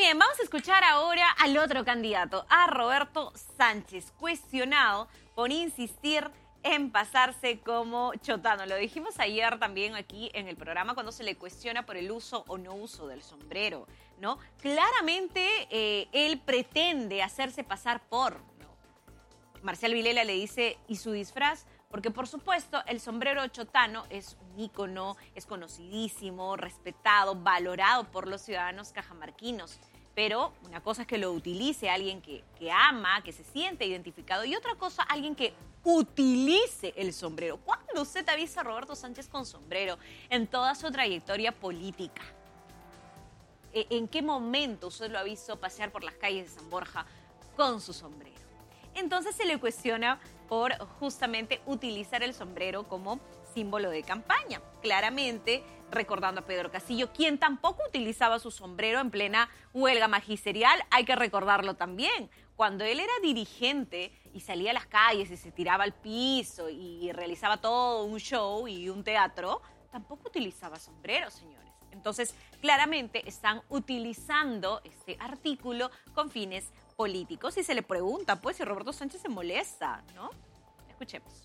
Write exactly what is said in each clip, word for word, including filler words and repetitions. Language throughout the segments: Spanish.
Bien, vamos a escuchar ahora al otro candidato, a Roberto Sánchez, cuestionado por insistir en pasarse como chotano. Lo dijimos ayer también aquí en el programa cuando se le cuestiona por el uso o no uso del sombrero, ¿no? Claramente eh, él pretende hacerse pasar por, ¿no? Marcial Vilela le dice, ¿y su disfraz? Porque, por supuesto, el sombrero chotano es un ícono, es conocidísimo, respetado, valorado por los ciudadanos cajamarquinos. Pero una cosa es que lo utilice alguien que, que ama, que se siente identificado, y otra cosa, alguien que utilice el sombrero. ¿Cuándo usted ha visto a Roberto Sánchez con sombrero en toda su trayectoria política? ¿En qué momento usted lo ha visto pasear por las calles de San Borja con su sombrero? Entonces se le cuestiona por justamente utilizar el sombrero como símbolo de campaña. Claramente recordando a Pedro Castillo, quien tampoco utilizaba su sombrero en plena huelga magisterial, hay que recordarlo también. Cuando él era dirigente y salía a las calles y se tiraba al piso y realizaba todo un show y un teatro, tampoco utilizaba sombrero, señores. Entonces, claramente están utilizando este artículo con fines políticos y se le pregunta, pues, si Roberto Sánchez se molesta, ¿no? Escuchemos.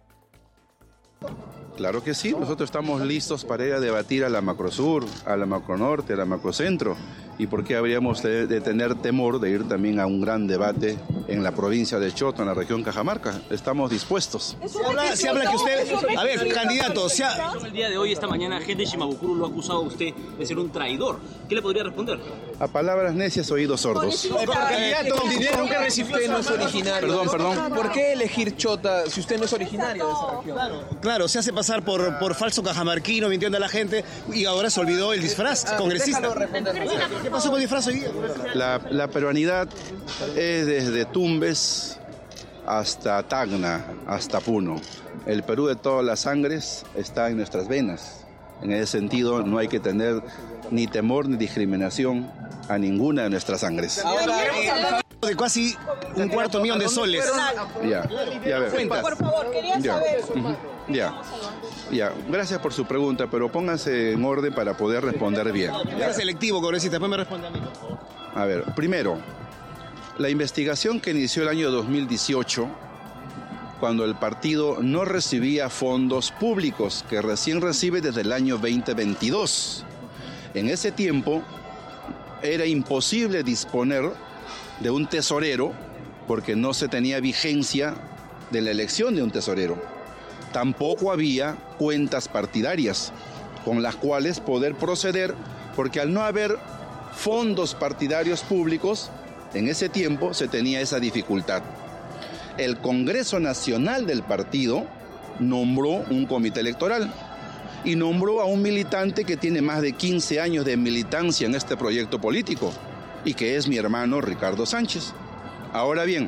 Claro que sí, nosotros estamos listos para ir a debatir a la Macrosur, a la Macronorte, a la Macrocentro. ¿Y por qué habríamos de, de tener temor de ir también a un gran debate en la provincia de Choto, en la región Cajamarca? Estamos dispuestos. Se habla, se habla que usted... A ver, candidato, se ha... El día de hoy, esta mañana, gente de Shimabukuro lo ha acusado a usted de ser un traidor. ¿Qué le podría responder? A palabras necias, oídos sordos. Eh, candidato, ¿por qué usted no es originario? Perdón, perdón. ¿Por qué elegir Chota si usted no es originario de esa región? Claro, claro, se hace pasar por, por falso cajamarquino, mintiendo a la gente, y ahora se olvidó el disfraz ah, congresista. ¿Qué pasó con el disfraz hoy día? La, la peruanidad es desde Tumbes hasta Tacna, hasta Puno. El Perú de todas las sangres está en nuestras venas. En ese sentido, no hay que tener ni temor ni discriminación a ninguna de nuestras sangres. Ahora, de casi un cuarto millón de soles. Ya, ya ver. Por favor, quería ya. saber. Uh-huh. Ya, ya. Gracias por su pregunta, pero póngase en orden para poder responder bien. Es selectivo, congresista. Después me responde a mí. A ver, primero, la investigación que inició el año dos mil dieciocho, cuando el partido no recibía fondos públicos, que recién recibe desde el año veinte veintidós. En ese tiempo era imposible disponer de un tesorero porque no se tenía vigencia de la elección de un tesorero. Tampoco había cuentas partidarias con las cuales poder proceder, porque al no haber fondos partidarios públicos, en ese tiempo se tenía esa dificultad. El Congreso Nacional del partido nombró un comité electoral y nombró a un militante que tiene más de quince años de militancia en este proyecto político y que es mi hermano Ricardo Sánchez. Ahora bien,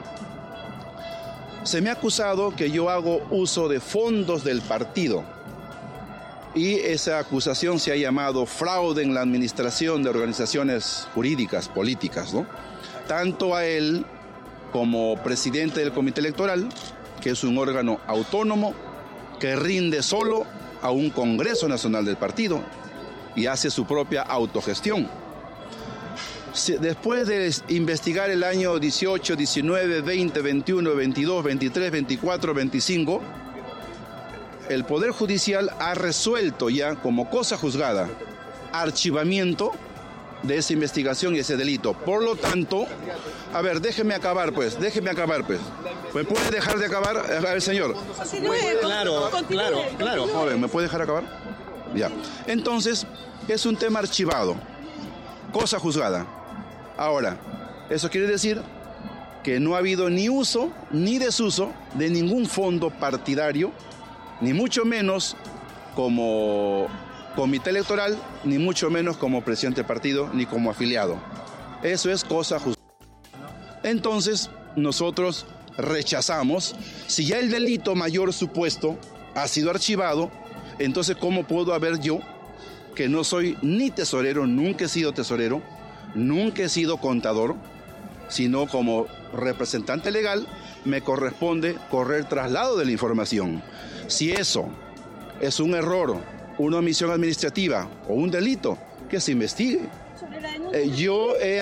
se me ha acusado que yo hago uso de fondos del partido y esa acusación se ha llamado fraude en la administración de organizaciones jurídicas, políticas, ¿no? Tanto a él como presidente del comité electoral, que es un órgano autónomo que rinde solo a un Congreso Nacional del partido y hace su propia autogestión. Después de investigar el año dieciocho, diecinueve, veinte, veintiuno, veintidós, veintitrés, veinticuatro, veinticinco, el Poder Judicial ha resuelto ya como cosa juzgada archivamiento de esa investigación y ese delito. Por lo tanto, a ver, déjeme acabar pues, déjeme acabar pues. ¿Me puede dejar de acabar? A ver, señor. Claro, claro, claro. Joven, ¿me puede dejar acabar? Ya. Entonces, es un tema archivado, cosa juzgada. Ahora, eso quiere decir que no ha habido ni uso ni desuso de ningún fondo partidario, ni mucho menos como comité electoral, ni mucho menos como presidente del partido, ni como afiliado. Eso es cosa juzgada. Entonces, nosotros rechazamos, si ya el delito mayor supuesto ha sido archivado, entonces ¿cómo puedo haber yo, que no soy ni tesorero, nunca he sido tesorero, nunca he sido contador, sino como representante legal, me corresponde correr traslado de la información? Si eso es un error, una omisión administrativa o un delito, que se investigue. Eh, yo he